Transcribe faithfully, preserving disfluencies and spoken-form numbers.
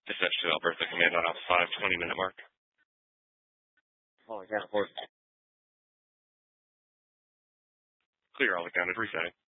Dispatch to Alberta Command on a five twenty minute mark. Oh, yeah, of course. Clear all accounted, resetting.